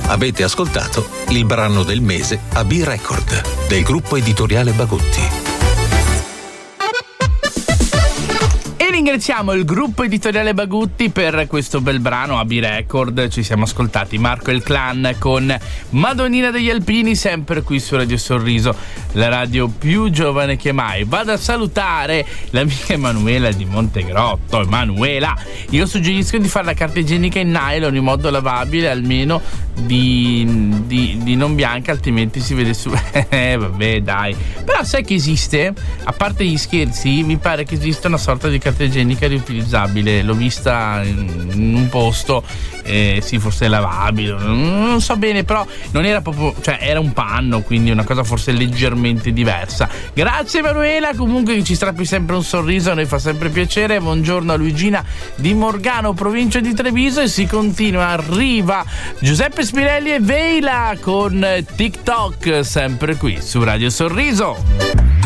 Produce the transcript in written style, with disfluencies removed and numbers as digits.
Avete ascoltato il brano del mese a B-Record del gruppo editoriale Bagutti. Ringraziamo il gruppo editoriale Bagutti per questo bel brano a B-Record. Ci siamo ascoltati Marco e il Clan con Madonnina degli Alpini, sempre qui su Radio Sorriso, la radio più giovane che mai. Vado a salutare la mia Emanuela di Montegrotto. Emanuela, io suggerisco di fare la carta igienica in nylon in modo lavabile, almeno di non bianca, altrimenti si vede su. Vabbè, dai. Però sai che esiste? A parte gli scherzi, mi pare che esista una sorta di carta igienica riutilizzabile. L'ho vista in un posto, sì, forse è lavabile, non so bene, però non era proprio, cioè era un panno, quindi una cosa forse leggermente diversa. Grazie Emanuela, comunque che ci strappi sempre un sorriso, a noi fa sempre piacere. Buongiorno a Luigina di Morgano, provincia di Treviso, e si continua. Arriva Giuseppe Spinelli e Veila con TikTok, sempre qui su Radio Sorriso.